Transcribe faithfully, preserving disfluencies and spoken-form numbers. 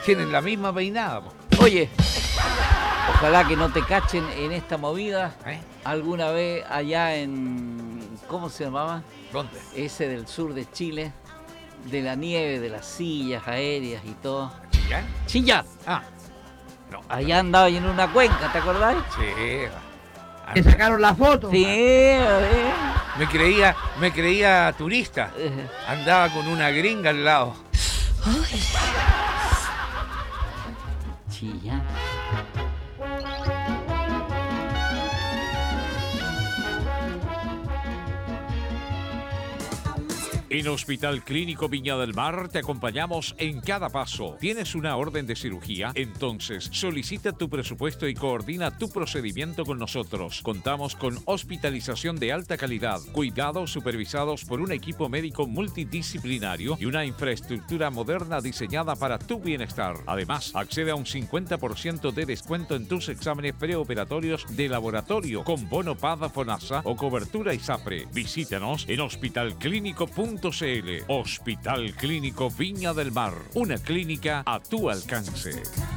tienen la misma peinada, po. Oye, ojalá que no te cachen en esta movida ¿Eh? alguna vez allá en... ¿Cómo se llamaba? ¿Dónde? Ese del sur de Chile, de la nieve, de las sillas aéreas y todo. ¿Chillán? ¡Chillán! Ah, no. Allá andaba yo en una cuenca, ¿te acordás? Sí. Ah, Que sacaron la foto. Sí, eh. Me creía, me creía turista. Eh, Andaba con una gringa al lado. Chillán. En Hospital Clínico Viña del Mar te acompañamos en cada paso. ¿Tienes una orden de cirugía? Entonces solicita tu presupuesto y coordina tu procedimiento con nosotros. Contamos con hospitalización de alta calidad, cuidados supervisados por un equipo médico multidisciplinario y una infraestructura moderna diseñada para tu bienestar. Además, accede a un cincuenta por ciento de descuento en tus exámenes preoperatorios de laboratorio con bono P A D A FONASA o cobertura ISAPRE. Visítanos en hospital clínico punto c l. Hospital Clínico Viña del Mar, una clínica a tu alcance.